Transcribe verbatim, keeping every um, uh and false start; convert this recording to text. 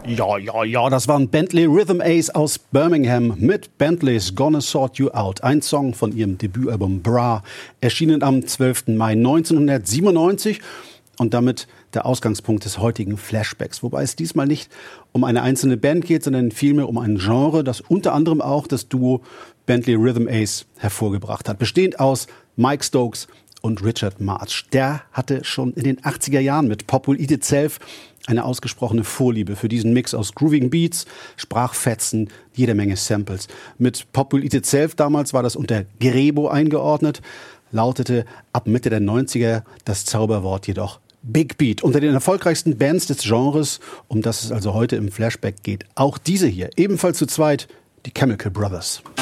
Ja, ja, ja, das waren Bentley Rhythm Ace aus Birmingham mit Bentley's Gonna Sort You Out. Ein Song von ihrem Debütalbum Bra, erschienen am zwölften Mai neunzehnhundertsiebenundneunzig und damit der Ausgangspunkt des heutigen Flashbacks. Wobei es diesmal nicht um eine einzelne Band geht, sondern vielmehr um ein Genre, das unter anderem auch das Duo Bentley Rhythm Ace hervorgebracht hat. Bestehend aus Mike Stokes und Richard Marx. Der hatte schon in den achtziger Jahren mit Pop Will Eat Itself eine ausgesprochene Vorliebe für diesen Mix aus groovigen Beats, Sprachfetzen, jede Menge Samples. Mit Pop Will Eat Itself damals war das unter Grebo eingeordnet, lautete ab Mitte der neunziger das Zauberwort jedoch Big Beat. Unter den erfolgreichsten Bands des Genres, um das es also heute im Flashback geht, auch diese hier, ebenfalls zu zweit, die Chemical Brothers.